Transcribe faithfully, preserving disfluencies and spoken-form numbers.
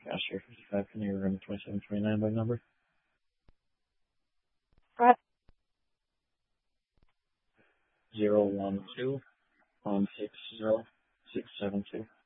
Cashier fifty-five, can you run twenty-seven twenty-nine by number? Right. Zero one two one six zero six seven two.